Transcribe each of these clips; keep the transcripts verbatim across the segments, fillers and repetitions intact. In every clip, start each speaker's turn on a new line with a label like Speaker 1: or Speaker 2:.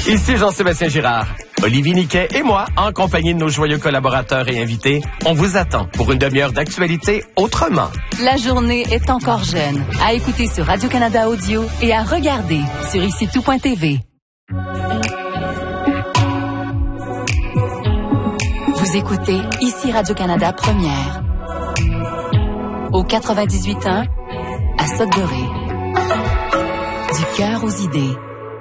Speaker 1: Ici Jean-Sébastien Girard. Olivier Niquet et moi, en compagnie de nos joyeux collaborateurs et invités, on vous attend pour une demi-heure d'actualité autrement.
Speaker 2: La journée est encore jeune. À écouter sur Radio-Canada Audio et à regarder sur ici tout point t v. Vous écoutez Ici Radio-Canada Première. Au quatre-vingt-dix-huit point un, à Sudbury. Du cœur aux idées.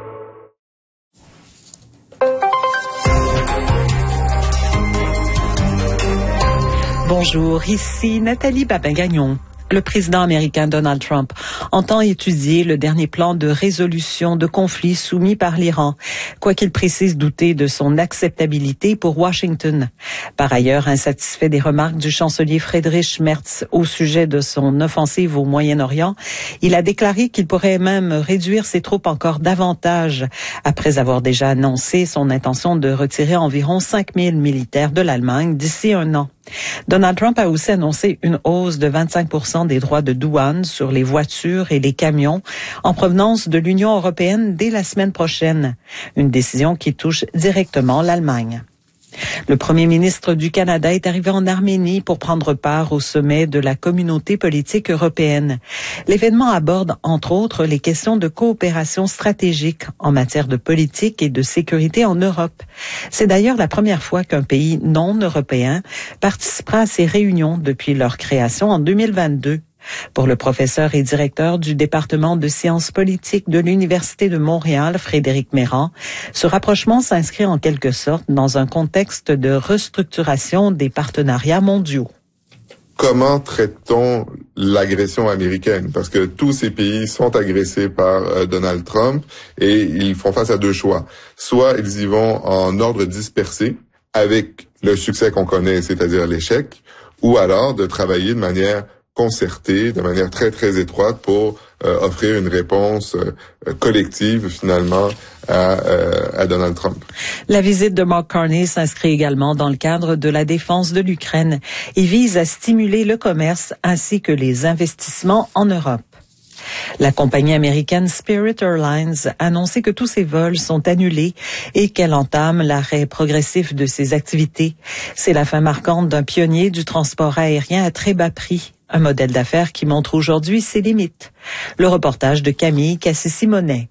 Speaker 3: Bonjour, ici Nathalie Babin-Gagnon. Le président américain Donald Trump entend étudier le dernier plan de résolution de conflit soumis par l'Iran, quoiqu'il précise douter de son acceptabilité pour Washington. Par ailleurs, insatisfait des remarques du chancelier Friedrich Merz au sujet de son offensive au Moyen-Orient, il a déclaré qu'il pourrait même réduire ses troupes encore davantage, après avoir déjà annoncé son intention de retirer environ cinq mille militaires de l'Allemagne d'ici un an. Donald Trump a aussi annoncé une hausse de vingt-cinq pour cent des droits de douane sur les voitures et les camions en provenance de l'Union européenne dès la semaine prochaine, une décision qui touche directement l'Allemagne. Le premier ministre du Canada est arrivé en Arménie pour prendre part au sommet de la communauté politique européenne. L'événement aborde, entre autres, les questions de coopération stratégique en matière de politique et de sécurité en Europe. C'est d'ailleurs la première fois qu'un pays non européen participera à ces réunions depuis leur création en deux mille vingt-deux. Pour le professeur et directeur du département de sciences politiques de l'Université de Montréal, Frédéric Mérand, ce rapprochement s'inscrit en quelque sorte dans un contexte de restructuration des partenariats mondiaux.
Speaker 4: Comment traite-t-on l'agression américaine? Parce que tous ces pays sont agressés par euh, Donald Trump et ils font face à deux choix. Soit ils y vont en ordre dispersé, avec le succès qu'on connaît, c'est-à-dire l'échec, ou alors de travailler de manière concertée, de manière très, très étroite pour euh, offrir une réponse euh, collective, finalement, à, euh, à Donald Trump.
Speaker 3: La visite de Mark Carney s'inscrit également dans le cadre de la défense de l'Ukraine et vise à stimuler le commerce ainsi que les investissements en Europe. La compagnie américaine Spirit Airlines a annoncé que tous ses vols sont annulés et qu'elle entame l'arrêt progressif de ses activités. C'est la fin marquante d'un pionnier du transport aérien à très bas prix, un modèle d'affaires qui montre aujourd'hui ses limites. Le reportage de Camille Cassé-Simonet.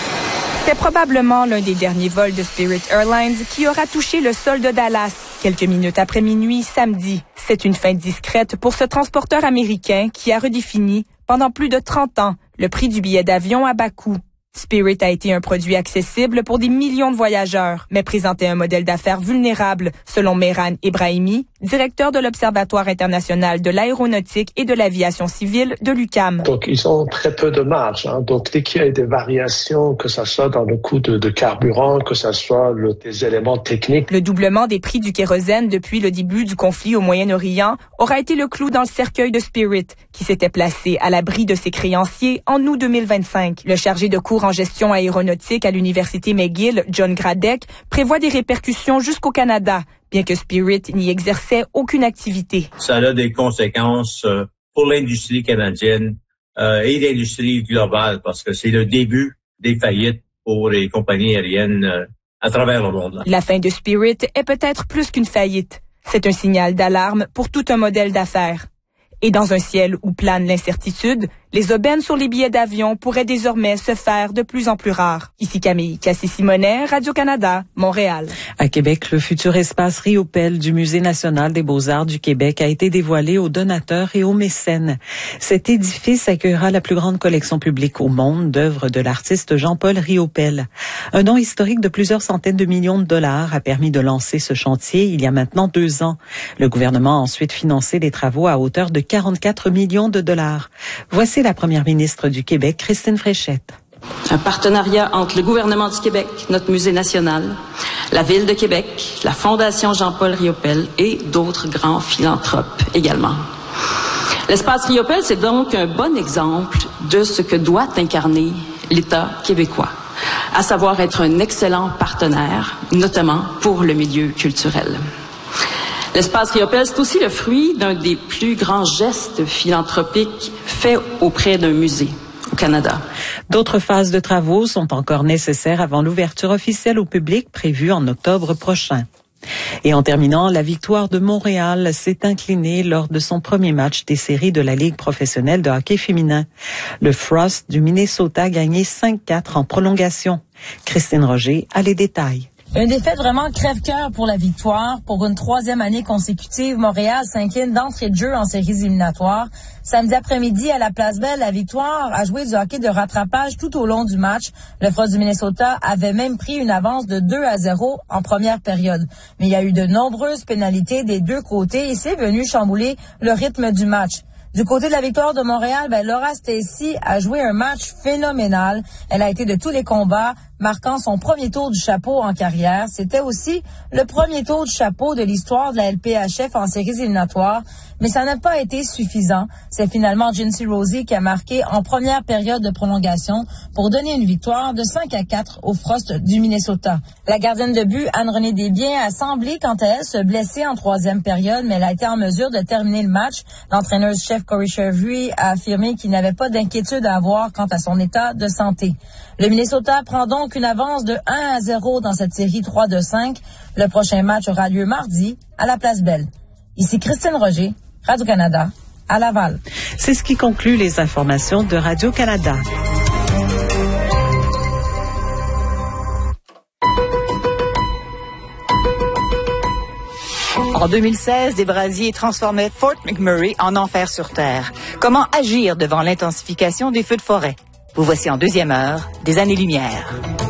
Speaker 5: C'est probablement l'un des derniers vols de Spirit Airlines qui aura touché le sol de Dallas quelques minutes après minuit samedi. C'est une fin discrète pour ce transporteur américain qui a redéfini pendant plus de trente ans le prix du billet d'avion à bas coût. Spirit a été un produit accessible pour des millions de voyageurs, mais présentait un modèle d'affaires vulnérable, selon Mehran Ebrahimi, directeur de l'Observatoire international de l'aéronautique et de l'aviation civile de l'U Q A M.
Speaker 6: Donc, ils ont très peu de marge. Hein. Donc, dès qu'il y a des variations, que ce soit dans le coût de, de carburant, que ce soit le, des éléments techniques.
Speaker 5: Le doublement des prix du kérosène depuis le début du conflit au Moyen-Orient aura été le clou dans le cercueil de Spirit, qui s'était placé à l'abri de ses créanciers en août deux mille vingt-cinq. Le chargé de cours en gestion aéronautique à l'Université McGill, John Gradek, prévoit des répercussions jusqu'au Canada, bien que Spirit n'y exerçait aucune activité.
Speaker 7: Ça a des conséquences pour l'industrie canadienne euh, et l'industrie globale, parce que c'est le début des faillites pour les compagnies aériennes euh, à travers le monde.
Speaker 5: La fin de Spirit est peut-être plus qu'une faillite. C'est un signal d'alarme pour tout un modèle d'affaires. Et dans un ciel où plane l'incertitude, les aubaines sur les billets d'avion pourraient désormais se faire de plus en plus rares. Ici Camille Cassé-Simonet, Radio-Canada, Montréal.
Speaker 3: À Québec, le futur espace Riopelle du Musée national des beaux-arts du Québec a été dévoilé aux donateurs et aux mécènes. Cet édifice accueillera la plus grande collection publique au monde d'œuvres de l'artiste Jean-Paul Riopelle. Un don historique de plusieurs centaines de millions de dollars a permis de lancer ce chantier il y a maintenant deux ans. Le gouvernement a ensuite financé les travaux à hauteur de quarante-quatre millions de dollars. Voici la première ministre du Québec, Christine Fréchette.
Speaker 8: Un partenariat entre le gouvernement du Québec, notre musée national, la Ville de Québec, la Fondation Jean-Paul Riopelle et d'autres grands philanthropes également. L'espace Riopelle, c'est donc un bon exemple de ce que doit incarner l'État québécois, à savoir être un excellent partenaire, notamment pour le milieu culturel. L'espace Riopelle, c'est aussi le fruit d'un des plus grands gestes philanthropiques faits auprès d'un musée, Canada.
Speaker 3: D'autres phases de travaux sont encore nécessaires avant l'ouverture officielle au public prévue en octobre prochain. Et en terminant, la victoire de Montréal s'est inclinée lors de son premier match des séries de la Ligue professionnelle de hockey féminin. Le Frost du Minnesota a gagné cinq quatre en prolongation. Christine Roger a les détails.
Speaker 9: Une défaite vraiment crève-cœur pour la victoire. Pour une troisième année consécutive, Montréal s'incline d'entrée de jeu en séries éliminatoires. Samedi après-midi, à la Place Belle, la victoire a joué du hockey de rattrapage tout au long du match. Le Frost du Minnesota avait même pris une avance de deux à zéro en première période. Mais il y a eu de nombreuses pénalités des deux côtés et c'est venu chambouler le rythme du match. Du côté de la victoire de Montréal, ben Laura Stacey a joué un match phénoménal. Elle a été de tous les combats, marquant son premier tour du chapeau en carrière. C'était aussi le premier tour du chapeau de l'histoire de la L P H F en séries éliminatoires, mais ça n'a pas été suffisant. C'est finalement Jinsey Rosie qui a marqué en première période de prolongation pour donner une victoire de cinq à quatre au Frost du Minnesota. La gardienne de but, Anne-Renée Desbiens, a semblé, quant à elle, se blesser en troisième période, mais elle a été en mesure de terminer le match. L'entraîneuse-chef Corey Shervry a affirmé qu'il n'avait pas d'inquiétude à avoir quant à son état de santé. Le Minnesota prend donc une avance de un à zéro dans cette série trois de cinq. Le prochain match aura lieu mardi à la Place Belle. Ici Christine Roger, Radio-Canada, à Laval.
Speaker 3: C'est ce qui conclut les informations de Radio-Canada.
Speaker 10: En deux mille seize, des brasiers transformaient Fort McMurray en enfer sur terre. Comment agir devant l'intensification des feux de forêt? Vous voici en deuxième heure des années-lumière.